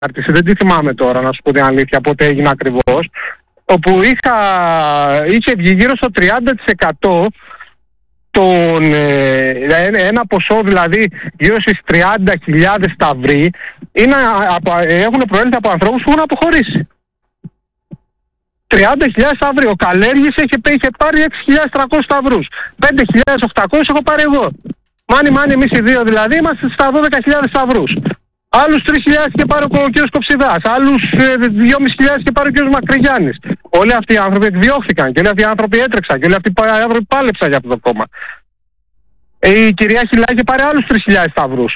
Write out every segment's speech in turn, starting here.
συνάρτηση, δεν τη θυμάμαι τώρα να σου πω την αλήθεια πότε έγινε ακριβώς, όπου είχε βγει γύρω στο 30% ένα ποσό δηλαδή γύρω στις 30.000 σταυροί έχουν προέλθει από ανθρώπους που έχουν αποχωρήσει. 30.000 σταυροί. Ο Καλέργης είχε πάρει 6.300 σταυρούς. 5.800 έχω πάρει εγώ. Μάνι εμείς οι δύο δηλαδή είμαστε στα 12.000 σταυρούς. Άλλους 3.000 και πάρει ο κ. Κοψιδάς. Άλλους 2.500 και πάρει ο κ. Μακρυγιάννης. Όλοι αυτοί οι άνθρωποι εκδιώχθηκαν και όλοι αυτοί οι άνθρωποι έτρεξαν και όλοι αυτοί οι άνθρωποι πάλεψαν για αυτό το κόμμα. Η κυρία Χιλά είχε πάρει άλλους 3.000 σταυρούς.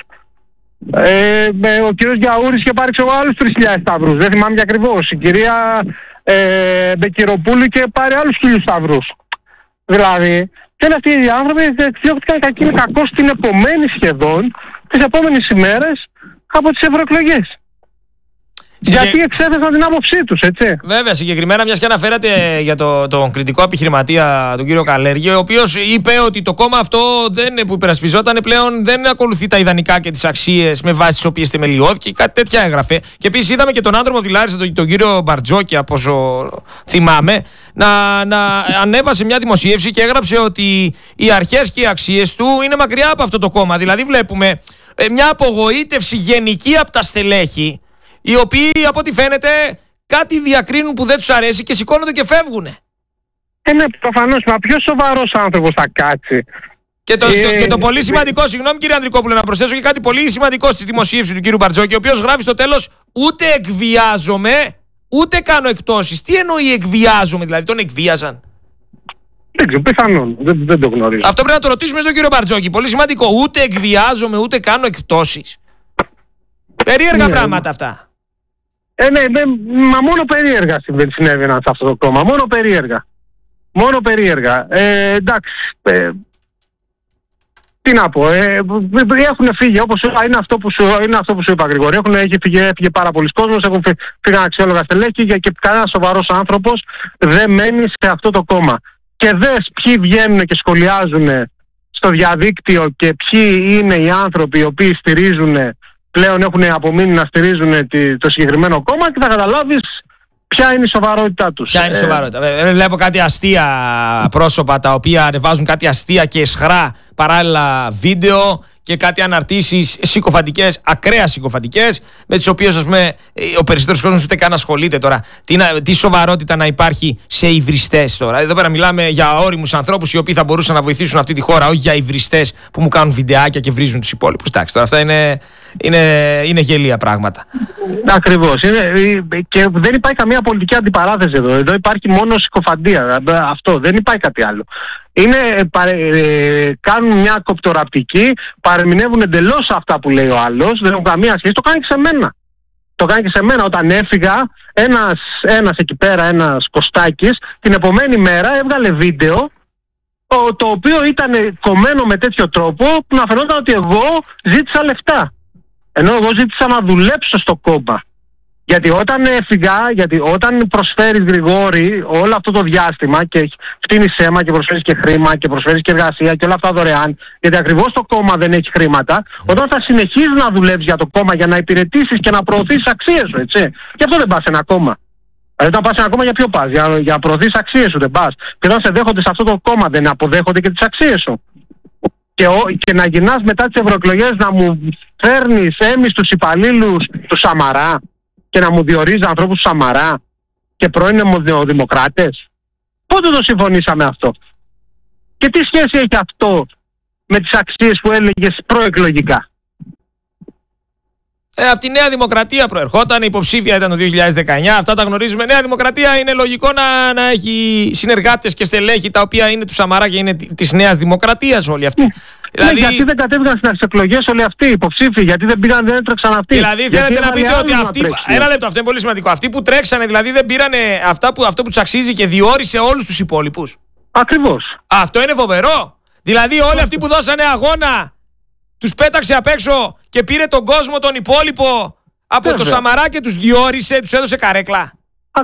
Ο κ. Γιαούρης είχε πάρει άλλους 3.000 σταυρούς. Δεν θυμάμαι και ακριβώς. Η κυρία Μπεκυροπούλου είχε πάρει άλλους 1.000 σταυρούς. Δηλαδή, και όλοι αυτοί οι άνθρωποι εκδιώχθηκαν κακώς την επομένη σχεδόν, τις επόμενες ημέρες από τις ευρωεκλογές. Γιατί εξέφρασαν την άποψή τους, έτσι. Βέβαια, συγκεκριμένα, μιας και αναφέρατε για τον κριτικό επιχειρηματία, τον κύριο Καλέργη, ο οποίος είπε ότι το κόμμα αυτό που υπερασπιζόταν πλέον δεν ακολουθεί τα ιδανικά και τις αξίες με βάση τις οποίες θεμελιώθηκε, κάτι τέτοια έγραφε. Και επίσης είδαμε και τον άνθρωπο από τη Λάρισα, τον κύριο Μπαρτζόκη, από όσο θυμάμαι, να ανέβασε μια δημοσίευση και έγραψε ότι οι αρχές και οι αξίες του είναι μακριά από αυτό το κόμμα. Δηλαδή, βλέπουμε μια απογοήτευση γενική από τα στελέχη, οι οποίοι από ό,τι φαίνεται κάτι διακρίνουν που δεν τους αρέσει και σηκώνονται και φεύγουνε. Ναι, προφανώς, μα ποιος σοβαρός άνθρωπος θα κάτσει. Και το πολύ σημαντικό, συγγνώμη κύριε Ανδρικόπουλε, να προσθέσω και κάτι πολύ σημαντικό στη δημοσίευση του κύριου Μπαρτζόκη, ο οποίος γράφει στο τέλος ούτε εκβιάζομαι, ούτε κάνω εκτόσεις. Τι εννοεί εκβιάζομαι, δηλαδή τον εκβίαζαν? Δεν ξέρω, πιθανόν, δεν το γνωρίζω. Αυτό πρέπει να το ρωτήσουμε στον κύριο Μπαρτζόκη, πολύ σημαντικό, ούτε εκβιάζομαι, ούτε κάνω εκτόσεις. Περίεργα πράγματα αυτά. Μα μόνο περίεργα συνέβαιναν σε αυτό το κόμμα. Μόνο περίεργα. Εντάξει. Τι να πω. Έχουν φύγει, όπως είναι αυτό που σου είπα, Γρηγόρη. Έφυγε πάρα πολλοί κόσμος, έχουν φύγει αξιόλογα στελέχη και κανένας σοβαρός άνθρωπος δεν μένει σε αυτό το κόμμα. Και δες ποιοι βγαίνουν και σχολιάζουν στο διαδίκτυο και ποιοι είναι οι άνθρωποι οι οποίοι στηρίζουν, πλέον έχουν απομείνει να στηρίζουν το συγκεκριμένο κόμμα και θα καταλάβεις ποια είναι η σοβαρότητά τους. Ποια είναι η σοβαρότητα. Βλέπω κάτι αστεία πρόσωπα τα οποία ανεβάζουν κάτι αστεία και αισχρά παράλληλα βίντεο και κάτι αναρτήσεις συκοφαντικές, ακραία συκοφαντικές, με τις οποίες, ας πούμε, ο περισσότερος κόσμος ούτε καν ασχολείται τώρα. Τι σοβαρότητα να υπάρχει σε υβριστές τώρα. Εδώ πέρα μιλάμε για όριμους ανθρώπους οι οποίοι θα μπορούσαν να βοηθήσουν αυτή τη χώρα, όχι για υβριστές που μου κάνουν βιντεάκια και βρίζουν τους υπόλοιπους. Εντάξει, τώρα αυτά είναι γελία πράγματα. Ακριβώς. Και δεν υπάρχει καμία πολιτική αντιπαράθεση εδώ. Εδώ υπάρχει μόνο συκοφαντία. Αυτό. Δεν υπάρχει κάτι άλλο. Κάνουν μια κοπτοραπτική, παρεμηνεύουν εντελώς αυτά που λέει ο άλλος, δεν έχουν καμία σχέση. Το κάνει και σε μένα. Όταν έφυγα, ένας εκεί πέρα, ένας Κωστάκης, την επομένη μέρα έβγαλε βίντεο, το οποίο ήταν κομμένο με τέτοιο τρόπο που να φαινόταν ότι εγώ ζήτησα λεφτά. Ενώ εγώ ζήτησα να δουλέψω στο κόμμα. Γιατί όταν έφυγα, όταν προσφέρεις, Γρηγόρη, όλο αυτό το διάστημα και φτύνεις αίμα και προσφέρεις και χρήμα και προσφέρεις και εργασία και όλα αυτά δωρεάν, γιατί ακριβώς το κόμμα δεν έχει χρήματα, όταν θα συνεχίσεις να δουλεύεις για το κόμμα για να υπηρετήσεις και να προωθήσεις αξίες σου, έτσι. Γι' αυτό δεν πας σε ένα κόμμα. Δηλαδή, όταν πας σε ένα κόμμα, για ποιο πας? Για να προωθήσεις αξίες σου, δεν πας. Και όταν σε δέχονται σε αυτό το κόμμα, δεν αποδέχονται και τις αξίες σου. Και να γυρνάς μετά τις ευρωεκλογές να μου φέρνεις έμιστους υπαλλήλους του Σαμαρά και να μου διορίζει ανθρώπους του Σαμαρά και πρώην δημοκράτες. Πότε το συμφωνήσαμε αυτό? Και τι σχέση έχει αυτό με τις αξίες που έλεγες προεκλογικά? Από τη Νέα Δημοκρατία προερχόταν, υποψήφια ήταν το 2019, αυτά τα γνωρίζουμε. Νέα Δημοκρατία είναι λογικό να έχει συνεργάτες και στελέχη τα οποία είναι του Σαμαρά και είναι της Νέας Δημοκρατίας όλοι αυτοί. Δηλαδή, γιατί δεν κατέβηκαν στις εκλογές όλοι αυτοί οι υποψήφοι, γιατί δεν έτρεξαν αυτοί? Δηλαδή θέλετε να πείτε ότι αυτοί. Ένα λεπτό, αυτό είναι πολύ σημαντικό. Αυτοί που τρέξανε δηλαδή δεν πήρανε αυτό που τους αξίζει και διόρισε όλους τους υπόλοιπους. Ακριβώς. Αυτό είναι φοβερό. Δηλαδή όλοι αυτοί που δώσανε αγώνα τους πέταξε απ' έξω και πήρε τον κόσμο τον υπόλοιπο από το Σαμαρά και τους διόρισε, τους έδωσε καρέκλα.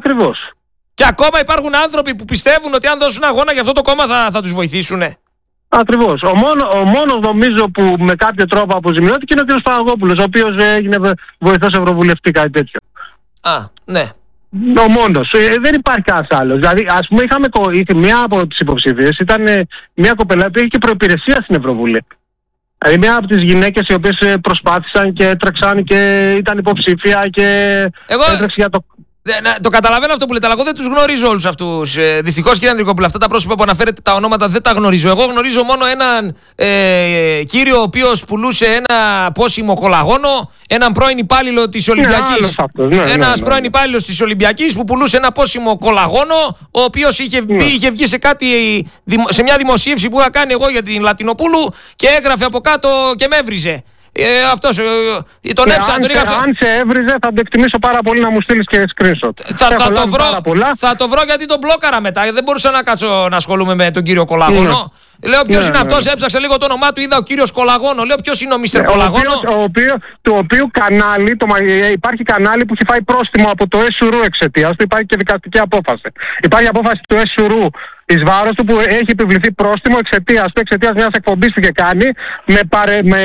Ακριβώς. Και ακόμα υπάρχουν άνθρωποι που πιστεύουν ότι αν δώσουν αγώνα για αυτό το κόμμα θα τους βοηθήσουνε. Ακριβώς. Ο μόνος νομίζω που με κάποιο τρόπο αποζημιώθηκε είναι ο κ. Παναγόπουλος, ο οποίος έγινε βοηθός ευρωβουλευτή, κάτι τέτοιο. Ναι. Ο μόνος. Δεν υπάρχει κανένας άλλος. Δηλαδή, ας πούμε, μία από τις υποψήφιες ήταν μια κοπελά που είχε και προϋπηρεσία στην Ευρωβουλή. Δηλαδή, μια από τις γυναίκες οι οποίες προσπάθησαν και έτρεξαν και ήταν υποψήφια και έτρεξε για το... Το καταλαβαίνω αυτό που λέτε, αλλά εγώ δεν τους γνωρίζω όλους αυτούς. Δυστυχώς, κύριε Ανδρικόπουλε, αυτά τα πρόσωπα που αναφέρετε, τα ονόματα δεν τα γνωρίζω. Εγώ γνωρίζω μόνο έναν κύριο ο οποίος πουλούσε ένα πόσιμο κολαγόνο, έναν πρώην υπάλληλο της Ολυμπιακής. Ένας πρώην υπάλληλος της Ολυμπιακής που πουλούσε ένα πόσιμο κολαγόνο, ο οποίος είχε βγει σε μια δημοσίευση που είχα κάνει εγώ για την Λατινοπούλου και έγραφε από κάτω και με έβριζε. Αυτός τον έψα, τον είχα... Αν σε έβριζε θα το εκτιμήσω πάρα πολύ να μου στείλεις και screenshot. Θα το βρω γιατί τον μπλόκαρα μετά. Δεν μπορούσα να κάτσω να ασχολούμαι με τον κύριο Κολαγόνο. Λέω ποιος είναι αυτός, έψαξα λίγο το όνομά του, είδα ο κύριος Κολαγόνο. Λέω ποιος είναι ο Μίστερ Κολαγόνο. Το οποίο κανάλι, υπάρχει κανάλι που έχει φάει πρόστιμο από το ΕΣΟΥΡΟΥ εξαιτίας του, υπάρχει και δικαστική απόφαση. Υπάρχει απόφαση του ΕΣΟΥΡΟΥ εις βάρος του που έχει επιβληθεί πρόστιμο εξαιτίας μιας εκπομπής που είχε κάνει με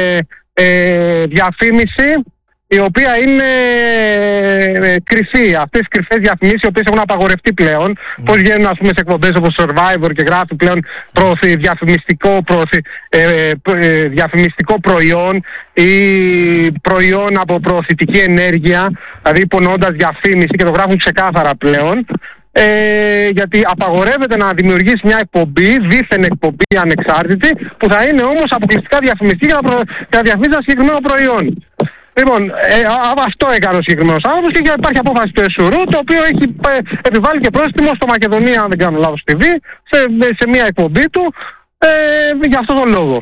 διαφήμιση η οποία είναι κρυφή. Αυτές οι κρυφές διαφημίσεις οι οποίες έχουν απαγορευτεί πλέον. Πώς βγαίνουν, ας πούμε, σε εκπομπές όπως Survivor και γράφει πλέον διαφημιστικό προϊόν ή προϊόν από προωθητική ενέργεια, δηλαδή υπονοώντας διαφήμιση, και το γράφουν ξεκάθαρα πλέον. Γιατί απαγορεύεται να δημιουργήσει μια εκπομπή, δίθεν εκπομπή ανεξάρτητη, που θα είναι όμως αποκλειστικά διαφημιστική για να διαφημίζει ένα συγκεκριμένο προϊόν. Λοιπόν, αυτό έκανε ο συγκεκριμένος άνθρωπος και υπάρχει απόφαση του ΕΣΟΥΡΟΥ, το οποίο έχει επιβάλει και πρόστιμο στο Μακεδονία, αν δεν κάνω λάθος, TV, σε μια εκπομπή του, για αυτόν τον λόγο.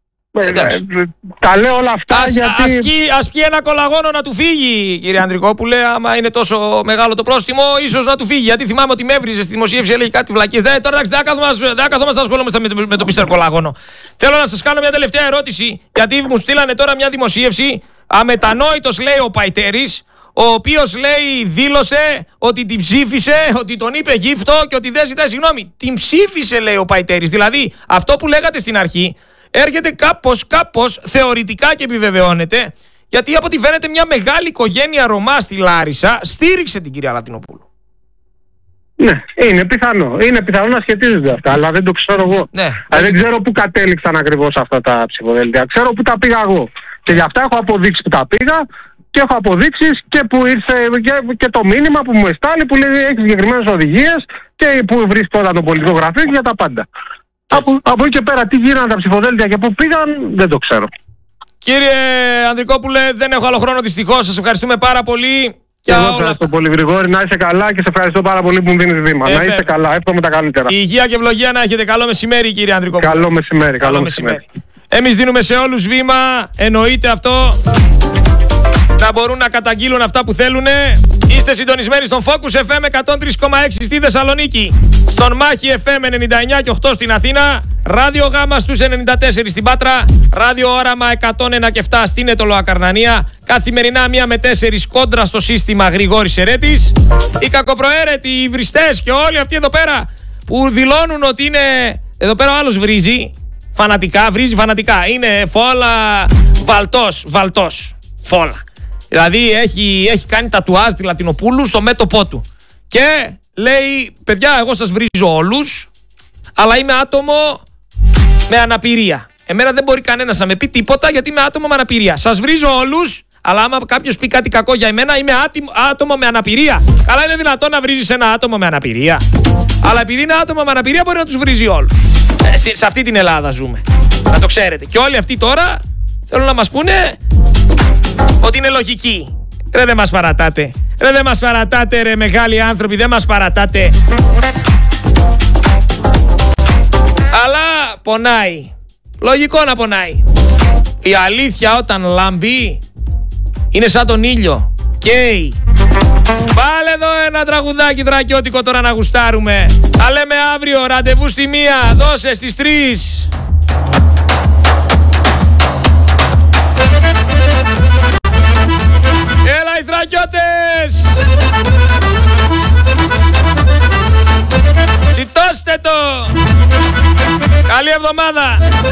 Τα λέω όλα αυτά γιατί... Ας πιει ένα κολαγόνο να του φύγει, κύριε Ανδρικόπουλε, άμα είναι τόσο μεγάλο το πρόστιμο, ίσως να του φύγει. Γιατί θυμάμαι ότι με έβριζε στη δημοσίευση, έλεγε κάτι βλακίες. Τώρα εντάξει, δεν καθόμαστε να ασχολούμαστε με το Mr. Κολαγόνο. Θέλω να σας κάνω μια τελευταία ερώτηση, γιατί μου στείλανε τώρα μια δημοσίευση. Αμετανόητος, λέει ο Παϊτέρης, ο οποίος, λέει, δήλωσε ότι την ψήφισε, ότι τον είπε γύφτο και ότι δεν ζητάει συγγνώμη. Την ψήφισε, λέει ο Παϊτέρης. Δηλαδή, αυτό που λέγατε στην αρχή έρχεται κάπως θεωρητικά και επιβεβαιώνεται, γιατί από ό,τι φαίνεται μια μεγάλη οικογένεια Ρωμά στη Λάρισα στήριξε την κυρία Λατινοπούλου. Ναι, είναι πιθανό. Είναι πιθανό να σχετίζονται αυτά, αλλά δεν το ξέρω εγώ. Ναι. Δεν ξέρω πού κατέληξαν ακριβώς αυτά τα ψηφοδέλτια. Ξέρω πού τα πήγα εγώ. Και γι' αυτά έχω αποδείξει που τα πήγα και έχω αποδείξεις και που ήρθε και το μήνυμα που μου εστάλει που λέει έχει συγκεκριμένες οδηγίες και που βρίσκονταν το πολιτικό γραφείο και για τα πάντα. Από εκεί και πέρα τι γίνανε τα ψηφοδέλτια και πού πήγαν δεν το ξέρω. Κύριε Ανδρικόπουλε, δεν έχω άλλο χρόνο δυστυχώς. Σας ευχαριστούμε πάρα πολύ. Εγώ ευχαριστώ πολύ, Γρηγόρη, να είσαι καλά και σε ευχαριστώ πάρα πολύ που μου δίνεις βήμα. Να είσαι καλά, εύχομαι τα καλύτερα. Υγεία και ευλογία να έχετε. Καλό μεσημέρι, κύριε Ανδρικόπουλε. Καλό μεσημέρι. Εμείς δίνουμε σε όλους βήμα, εννοείται αυτό, να μπορούν να καταγγείλουν αυτά που θέλουν. Είστε συντονισμένοι στον Focus FM 103,6 στη Θεσσαλονίκη, στον Μάχη FM 99 και 8 στην Αθήνα, Ράδιο Γάμα στους 94 στην Πάτρα, Ράδιο Όραμα 101 και 7 στην Αιτωλοακαρνανία, καθημερινά 1 με 4 κόντρα στο σύστημα Γρηγόρης Ερέτης. Οι κακοπροαίρετοι, οι βριστές και όλοι αυτοί εδώ πέρα που δηλώνουν ότι είναι... Εδώ πέρα ο άλλος βρίζει βρίζει φανατικά. Είναι φόλα βαλτός. Φόλα. Δηλαδή έχει κάνει τατουάζ τη Λατινοπούλου στο μέτωπό του. Και λέει, παιδιά, εγώ σας βρίζω όλους, αλλά είμαι άτομο με αναπηρία. Εμένα δεν μπορεί κανένας να με πει τίποτα γιατί είμαι άτομο με αναπηρία. Σας βρίζω όλους, αλλά άμα κάποιος πει κάτι κακό για εμένα, είμαι άτομο με αναπηρία. Καλά, είναι δυνατόν να βρίζεις ένα άτομο με αναπηρία? Αλλά επειδή είναι άτομο με αναπηρία, μπορεί να τους βρίζει όλους. Σε αυτή την Ελλάδα ζούμε. Να το ξέρετε. Και όλοι αυτοί τώρα θέλουν να μας πούνε ότι είναι λογική. Ρε, δεν μας παρατάτε. Δεν μας παρατάτε, ρε μεγάλοι άνθρωποι, δεν μας παρατάτε. Αλλά πονάει. Λογικό να πονάει. Η αλήθεια όταν λάμπει είναι σαν τον ήλιο. Καίει. Βάλε εδώ ένα τραγουδάκι δρακιώτικο τώρα να γουστάρουμε. Τα λέμε αύριο, ραντεβού στη 1, δώσε στις 3. Έλα οι θρακιώτες! Τσιτώστε το! Καλή εβδομάδα! εβδομάδα.